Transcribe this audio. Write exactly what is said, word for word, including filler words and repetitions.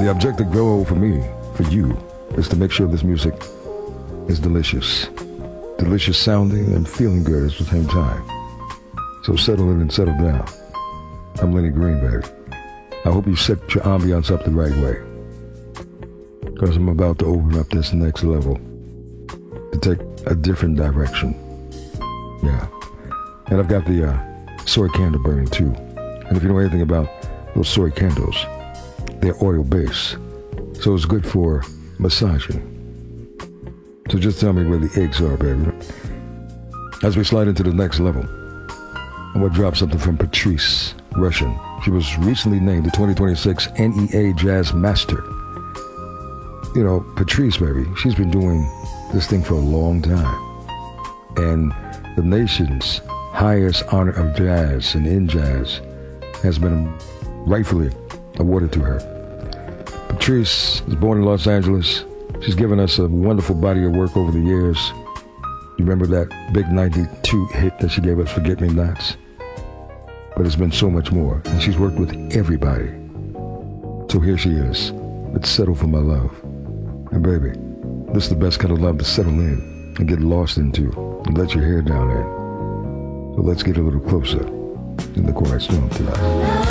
The objective goal for me, for you, is to make sure this music is delicious. Delicious sounding and feeling good at the same time. So settle in and settle down. I'm Lenny Green, baby. I hope you set your ambiance up the right way. Because I'm about to open up this next level to take a different direction. Yeah. And I've got the uh, soy candle burning too. And if you know anything about those soy candles, they're oil-based. So it's good for massaging. So just tell me where the eggs are, baby. As we slide into the next level, I'm going to drop something from Patrice Rushen. She was recently named the twenty twenty-six N E A Jazz Master. You know, Patrice, baby, she's been doing this thing for a long time. And the nation's highest honor of jazz and in jazz has been rightfully awarded to her. Patrice was born in Los Angeles. She's given us a wonderful body of work over the years. You remember that big ninety-two hit that she gave us, Forget Me Nots? But it's been so much more. And she's worked with everybody. So here she is. Let's settle for my love. And baby, this is the best kind of love to settle in and get lost into and let your hair down in. So let's get a little closer in the quiet storm tonight.